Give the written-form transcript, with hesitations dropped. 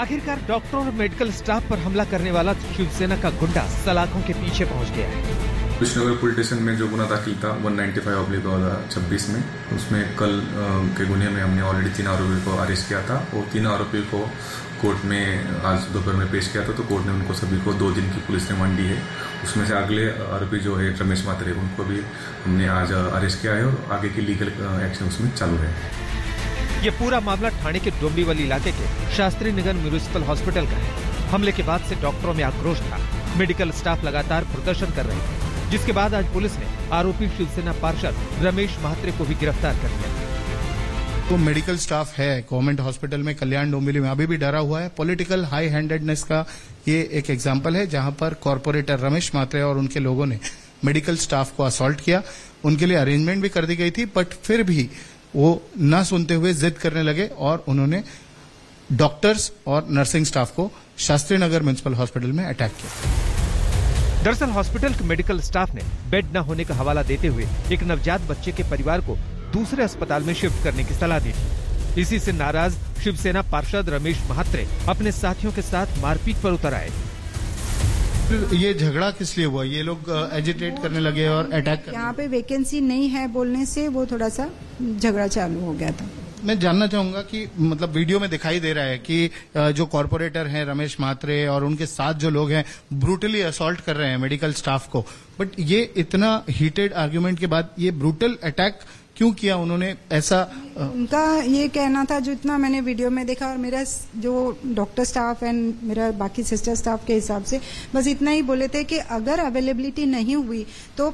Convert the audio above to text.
आखिरकार डॉक्टरों और मेडिकल स्टाफ पर हमला करने वाला शिवसेना का गुंडा सलाखों के पीछे पहुंच गया है। कृष्णनगर पुलिस स्टेशन में जो गुना दाखिल था 195/2026 में, उसमें कल के गुने में हमने ऑलरेडी 3 आरोपियों को अरेस्ट किया था और 3 आरोपियों को कोर्ट में आज दोपहर में पेश किया था। तो कोर्ट ने उनको सभी को 2 दिन की पुलिस रिमांड दी है। उसमें से अगले आरोपी जो है रमेश म्हात्रे, उनको भी हमने आज अरेस्ट किया है और आगे की लीगल एक्शन उसमें चालू है। ये पूरा मामला ठाणे के डोंबिवली इलाके के शास्त्री नगर म्युनिसिपल हॉस्पिटल का है। हमले के बाद से डॉक्टरों में आक्रोश था। मेडिकल स्टाफ लगातार प्रदर्शन कर रहे थे, जिसके बाद आज पुलिस ने आरोपी शिवसेना पार्षद रमेश म्हात्रे को भी गिरफ्तार कर लिया। तो मेडिकल स्टाफ है गवर्नमेंट हॉस्पिटल में कल्याण डोंबिवली में अभी भी डरा हुआ है। पॉलिटिकल हाई हैंडेडनेस का ये एक एग्जाम्पल है, जहां पर कॉर्पोरेटर रमेश म्हात्रे और उनके लोगों ने मेडिकल स्टाफ को असॉल्ट किया। उनके लिए अरेंजमेंट भी कर दी गई थी, बट फिर भी वो न सुनते हुए जिद करने लगे और उन्होंने डॉक्टर्स और नर्सिंग स्टाफ को शास्त्री नगर म्युनिसिपल हॉस्पिटल में अटैक किया। दरअसल हॉस्पिटल के मेडिकल स्टाफ ने बेड न होने का हवाला देते हुए एक नवजात बच्चे के परिवार को दूसरे अस्पताल में शिफ्ट करने की सलाह दी थी। इसी से नाराज शिवसेना पार्षद रमेश म्हात्रे अपने साथियों के साथ मारपीट पर उतर आए। ये झगड़ा किस लिए हुआ? ये लोग एजिटेट करने लगे और अटैक करने। यहाँ पे वैकेंसी नहीं है बोलने से वो थोड़ा सा झगड़ा चालू हो गया था। मैं जानना चाहूंगा कि मतलब वीडियो में दिखाई दे रहा है कि जो कॉर्पोरेटर हैं रमेश म्हात्रे और उनके साथ जो लोग हैं ब्रूटली असॉल्ट कर रहे हैं मेडिकल स्टाफ को, बट ये इतना हीटेड आर्ग्यूमेंट के बाद ये ब्रूटल अटैक क्यों किया उन्होंने? ऐसा उनका ये कहना था, जो इतना मैंने वीडियो में देखा और मेरा जो डॉक्टर स्टाफ एंड मेरा बाकी सिस्टर स्टाफ के हिसाब से बस इतना ही बोले थे कि अगर अवेलेबिलिटी नहीं हुई तो